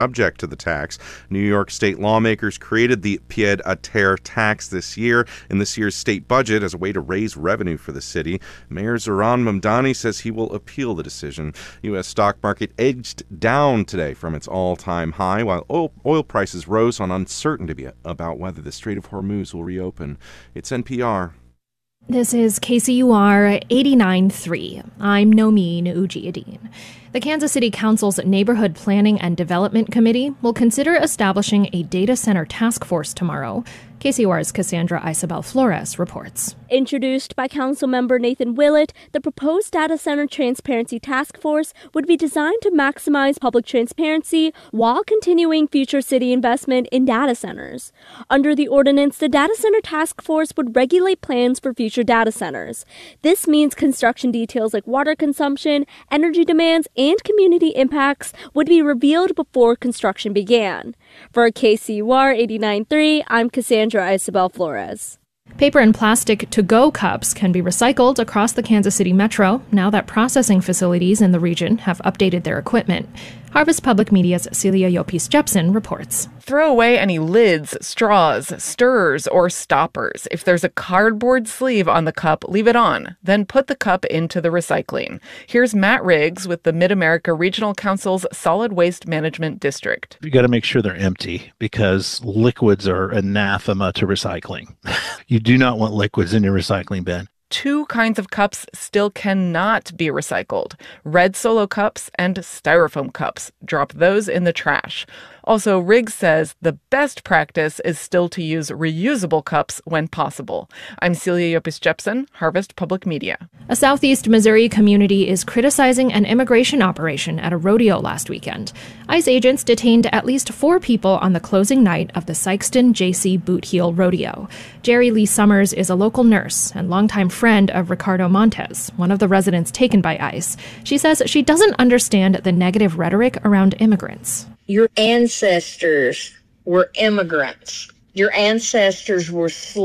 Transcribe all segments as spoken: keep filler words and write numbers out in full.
subject to the tax. New York state lawmakers created the pied-à-terre tax this year in this year's state budget as a way to raise revenue for the city. Mayor Zohran Mamdani says he will appeal the decision. U S stock market edged down today from its all-time high, while oil, oil prices rose on uncertainty about whether the Strait of Hormuz will reopen. It's N P R. This is K C U R eighty-nine point three. I'm Nomin Ujiyedin. The Kansas City Council's Neighborhood Planning and Development Committee will consider establishing a data center task force tomorrow. K C U R's Cassandra Isabel Flores reports. Introduced by Councilmember Nathan Willett, the proposed Data Center Transparency Task Force would be designed to maximize public transparency while continuing future city investment in data centers. Under the ordinance, the Data Center Task Force would regulate plans for future data centers. This means construction details like water consumption, energy demands, and community impacts would be revealed before construction began. For K C U R eighty-nine point three, I'm Cassandra Isabel Flores. Paper and plastic to-go cups can be recycled across the Kansas City metro now that processing facilities in the region have updated their equipment. Harvest Public Media's Celia Yopis Jepsen reports. Throw away any lids, straws, stirrers, or stoppers. If there's a cardboard sleeve on the cup, leave it on. Then put the cup into the recycling. Here's Matt Riggs with the Mid-America Regional Council's Solid Waste Management District. You got to make sure they're empty because liquids are anathema to recycling. You do not want liquids in your recycling bin. Two kinds of cups still cannot be recycled: red Solo cups and styrofoam cups. Drop those in the trash. Also, Riggs says the best practice is still to use reusable cups when possible. I'm Celia Yopis Jepsen, Harvest Public Media. A southeast Missouri community is criticizing an immigration operation at a rodeo last weekend. ICE agents detained at least four people on the closing night of the Sikeston J C Boot Heel Rodeo. Jerry Lee Summers is a local nurse and longtime friend of Ricardo Montes, one of the residents taken by ICE. She says she doesn't understand the negative rhetoric around immigrants. Your ancestors were immigrants. Your ancestors were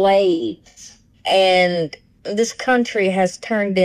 slaves. And this country has turned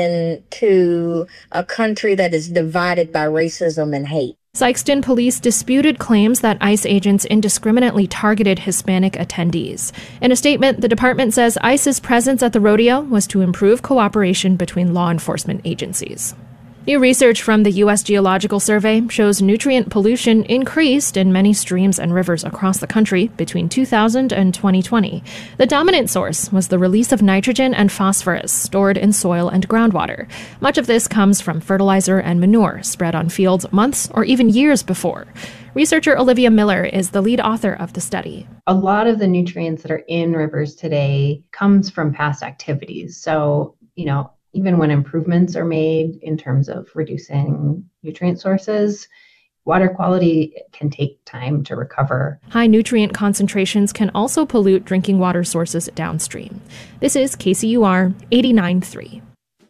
into a country that is divided by racism and hate. Sikeston police disputed claims that ICE agents indiscriminately targeted Hispanic attendees. In a statement, the department says ICE's presence at the rodeo was to improve cooperation between law enforcement agencies. New research from the U S Geological Survey shows nutrient pollution increased in many streams and rivers across the country between two thousand and twenty twenty. The dominant source was the release of nitrogen and phosphorus stored in soil and groundwater. Much of this comes from fertilizer and manure spread on fields months or even years before. Researcher Olivia Miller is the lead author of the study. A lot of the nutrients that are in rivers today comes from past activities. So, you know, even when improvements are made in terms of reducing nutrient sources, water quality can take time to recover. High nutrient concentrations can also pollute drinking water sources downstream. This is K C U R eighty-nine point three.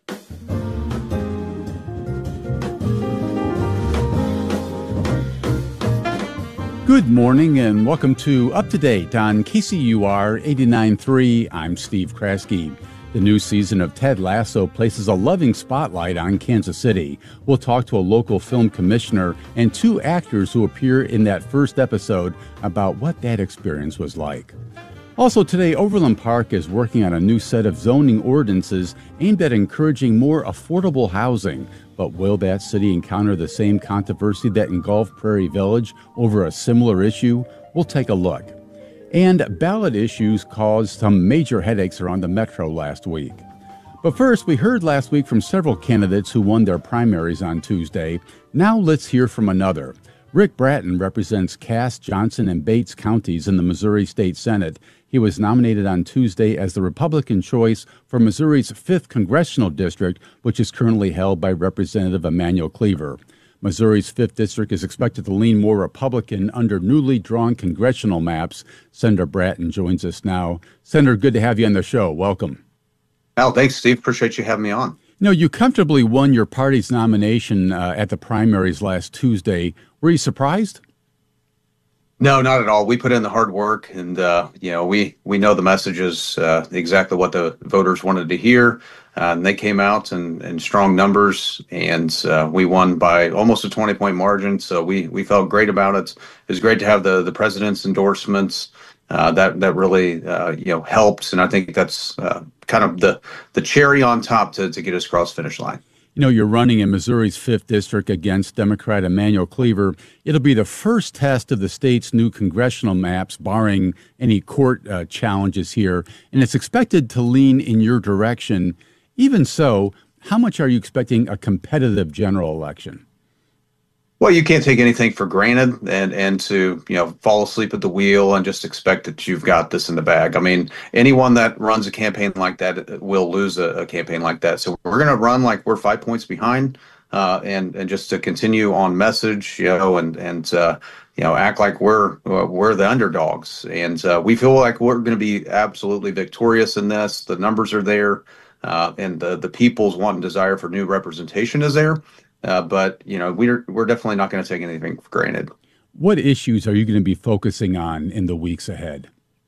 Good morning and welcome to Up to Date on K C U R eighty-nine point three. I'm Steve Kraske. The new season of Ted Lasso places a loving spotlight on Kansas City. We'll talk to a local film commissioner and two actors who appear in that first episode about what that experience was like. Also today, Overland Park is working on a new set of zoning ordinances aimed at encouraging more affordable housing. But will that city encounter the same controversy that engulfed Prairie Village over a similar issue? We'll take a look. And ballot issues caused some major headaches around the metro last week. But first, we heard last week from several candidates who won their primaries on Tuesday. Now let's hear from another. Rick Bratton represents Cass, Johnson, and Bates counties in the Missouri State Senate. He was nominated on Tuesday as the Republican choice for Missouri's fifth congressional district, which is currently held by Representative Emanuel Cleaver. Missouri's fifth District is expected to lean more Republican under newly drawn congressional maps. Senator Bratton joins us now. Senator, good to have you on the show. Welcome. Al, thanks, Steve. Appreciate you having me on. You know, you comfortably won your party's nomination uh, at the primaries last Tuesday. Were you surprised? No, not at all. We put in the hard work, and uh, you know, we we know the messages, uh, exactly what the voters wanted to hear. Uh, and they came out in, in strong numbers, and uh, we won by almost a twenty point margin. So we we felt great about it. It was great to have the the president's endorsements. Uh, that that really uh, you know helped, and I think that's uh, kind of the the cherry on top to to get us across the finish line. You know, you're running in Missouri's fifth District against Democrat Emanuel Cleaver. It'll be the first test of the state's new congressional maps, barring any court uh, challenges here, and it's expected to lean in your direction. Even so, how much are you expecting a competitive general election? Well, you can't take anything for granted and, and to, you know, fall asleep at the wheel and just expect that you've got this in the bag. I mean, anyone that runs a campaign like that will lose a, a campaign like that. So we're going to run like we're five points behind uh, and, and just to continue on message, you know, and, and uh, you know, act like we're uh, we're the underdogs. And uh, we feel like we're going to be absolutely victorious in this. The numbers are there uh, and the, the people's want and desire for new representation is there. Uh, but, you know, we're, we're definitely not going to take anything for granted. What issues are you going to be focusing on in the weeks ahead?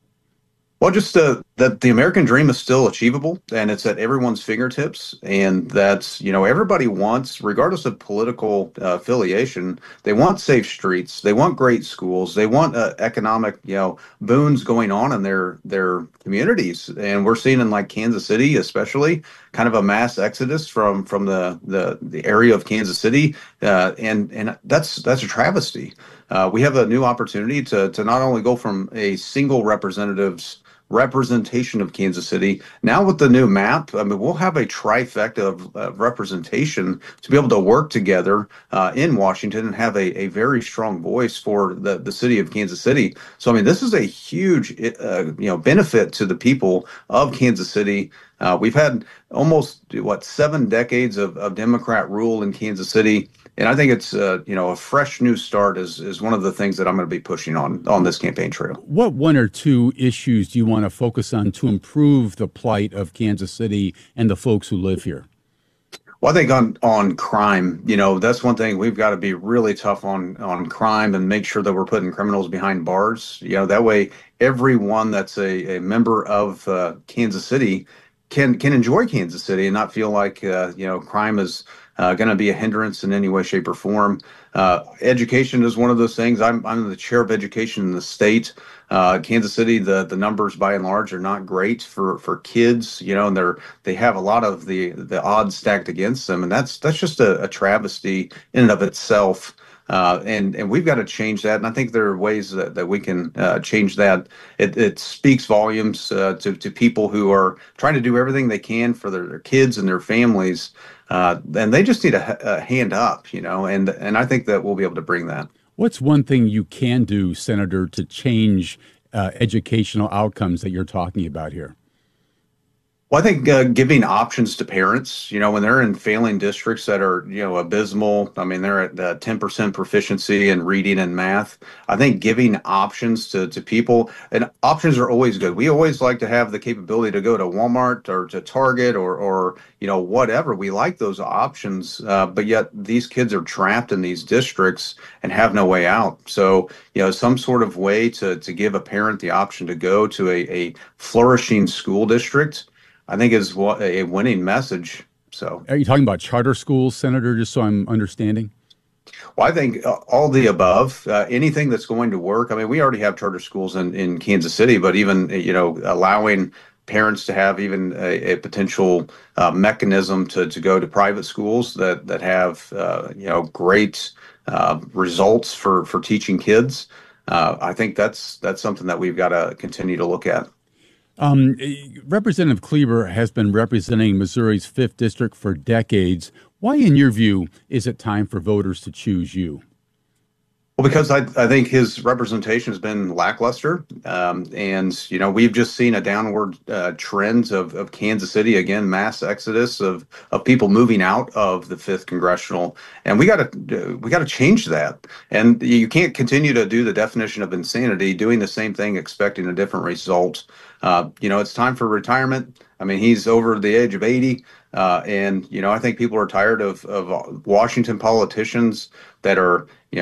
Well, just uh, that the American dream is still achievable, and it's at everyone's fingertips, and that's, you know, everybody wants, regardless of political uh, affiliation, they want safe streets, they want great schools, they want uh, economic, you know, boons going on in their their communities, and we're seeing in like Kansas City, especially, kind of a mass exodus from from the the, the area of Kansas City, uh, and and that's that's a travesty. Uh, we have a new opportunity to to not only go from a single representative's representation of Kansas City. Now with the new map, I mean, we'll have a trifecta of uh, representation to be able to work together uh, in Washington and have a, a very strong voice for the, the city of Kansas City. So, I mean, this is a huge, uh, you know, benefit to the people of Kansas City. Uh, we've had almost, what, seven decades of, of Democrat rule in Kansas City. And I think it's, uh, you know, a fresh new start is is one of the things that I'm going to be pushing on on this campaign trail. What one or two issues do you want to focus on to improve the plight of Kansas City and the folks who live here? Well, I think on, on crime, you know, that's one thing we've got to be really tough on on crime and make sure that we're putting criminals behind bars. You know, that way everyone that's a, a member of uh, Kansas City can can enjoy Kansas City and not feel like, uh, you know, crime is Uh, going to be a hindrance in any way, shape, or form. Uh, education is one of those things. I'm I'm the chair of education in the state. Uh, Kansas City, the the numbers by and large are not great for, for kids. You know, and they're they have a lot of the the odds stacked against them, and that's that's just a, a travesty in and of itself. Uh, and and we've got to change that. And I think there are ways that, that we can uh, change that. It, it speaks volumes uh, to to people who are trying to do everything they can for their, their kids and their families. Uh, and they just need a, a hand up, you know, and and I think that we'll be able to bring that. What's one thing you can do, Senator, to change uh, educational outcomes that you're talking about here? Well, I think uh, giving options to parents, you know, when they're in failing districts that are, you know, abysmal. I mean, they're at uh, ten percent proficiency in reading and math. I think giving options to, to people, and options are always good. We always like to have the capability to go to Walmart or to Target or, or you know, whatever. We like those options, uh, but yet these kids are trapped in these districts and have no way out. So, you know, some sort of way to, to give a parent the option to go to a, a flourishing school district, I think is a winning message. So, are you talking about charter schools, Senator, just so I'm understanding? Well, I think all the above, uh, anything that's going to work. I mean, we already have charter schools in, in Kansas City, but even, you know, allowing parents to have even a, a potential uh, mechanism to, to go to private schools that, that have, uh, you know, great uh, results for, for teaching kids. Uh, I think that's that's something that we've got to continue to look at. Um, Representative Cleaver has been representing Missouri's fifth District for decades. Why, in your view, is it time for voters to choose you? Well, because I, I think his representation has been lackluster. Um, and, you know, we've just seen a downward uh, trend of, of Kansas City, again, mass exodus of, of people moving out of the fifth Congressional. And we got to we got to change that. And you can't continue to do the definition of insanity, doing the same thing, expecting a different result. Uh, you know, it's time for retirement. I mean, he's over the age of eighty. Uh, and, you know, I think people are tired of, of Washington politicians that are, you know,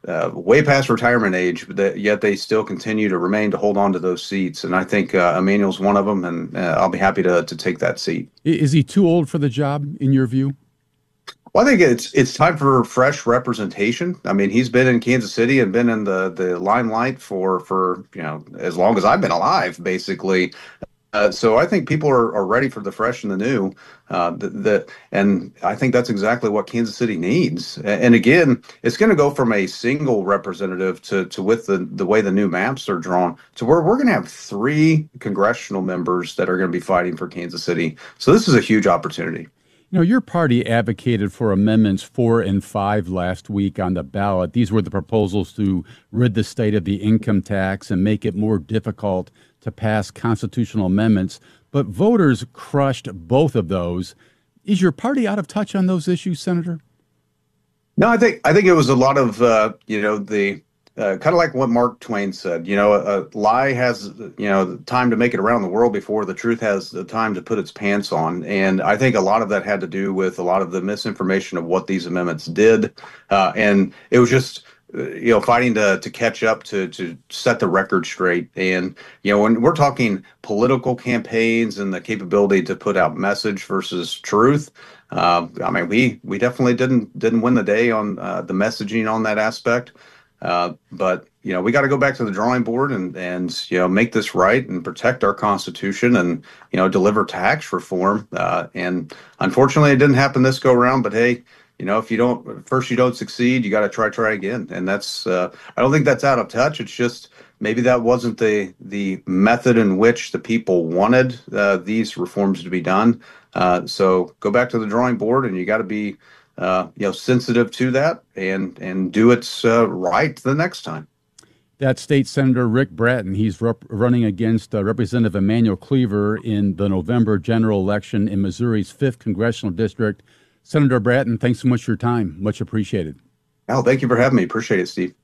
uh, way past retirement age, but that, yet they still continue to remain to hold on to those seats. And I think uh, Emanuel's one of them, and uh, I'll be happy to to take that seat. Is he too old for the job, in your view? Well, I think it's it's time for fresh representation. I mean, he's been in Kansas City and been in the the limelight for for you know as long as I've been alive, basically. Uh, so I think people are, are ready for the fresh and the new. Uh, the, the, and I think that's exactly what Kansas City needs. And again, it's going to go from a single representative to, to with the, the way the new maps are drawn to where we're going to have three congressional members that are going to be fighting for Kansas City. So this is a huge opportunity. You know, your party advocated for amendments four and five last week on the ballot. These were the proposals to rid the state of the income tax and make it more difficult to pass constitutional amendments. But voters crushed both of those. Is your party out of touch on those issues, Senator? No, I think I think it was a lot of uh, you know the uh, kind of like what Mark Twain said. You know, a, a lie has you know time to make it around the world before the truth has the time to put its pants on. And I think a lot of that had to do with a lot of the misinformation of what these amendments did, uh, and it was just. You know, fighting to to catch up to to set the record straight. And you know, when we're talking political campaigns and the capability to put out message versus truth, uh, I mean, we we definitely didn't didn't win the day on uh, the messaging on that aspect. Uh, but you know, we got to go back to the drawing board and and you know make this right and protect our Constitution and you know deliver tax reform. Uh, and unfortunately, it didn't happen this go around. But hey. You know, if you don't, first you don't succeed, you got to try, try again. And that's, uh, I don't think that's out of touch. It's just maybe that wasn't the the method in which the people wanted uh, these reforms to be done. Uh, so go back to the drawing board, and you got to be, uh, you know, sensitive to that and and do it uh, right the next time. That's State Senator Rick Bratton. He's rep- running against uh, Representative Emanuel Cleaver in the November general election in Missouri's fifth congressional district. Senator Bratton, thanks so much for your time. Much appreciated. Al, thank you for having me. Appreciate it, Steve.